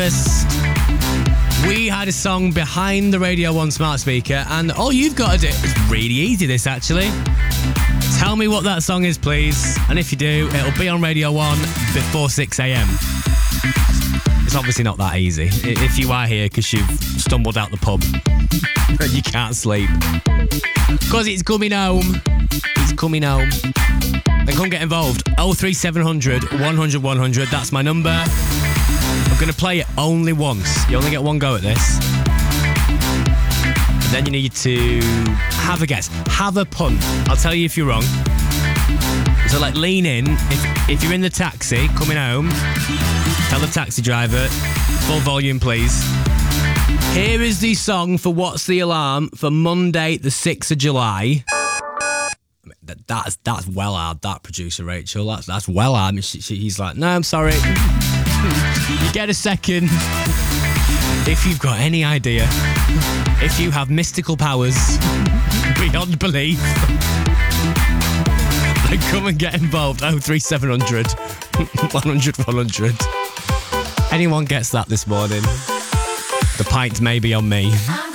We had a song behind the Radio 1 smart speaker, and all you've got to do, it's really easy this actually. Tell me what that song is, please. And if you do, it'll be on Radio 1 before 6 a.m. It's obviously not that easy. If you are here because you've stumbled out the pub and you can't sleep. Because it's coming home. It's coming home. Then come get involved. 03700 100 100. That's my number. I'm going to play it only once. You only get one go at this. And then you need to have a guess. Have a pun. I'll tell you if you're wrong. So like lean in. If you're in the taxi coming home, tell the taxi driver, full volume please. Here is the song for What's the Alarm for Monday the 6th of July. That's well hard, that producer Rachel. That's well hard. He's like, no, I'm sorry. You get a second. If you've got any idea, if you have mystical powers beyond belief, then come and get involved. 03700 100 100. Anyone gets that this morning, the pint may be on me.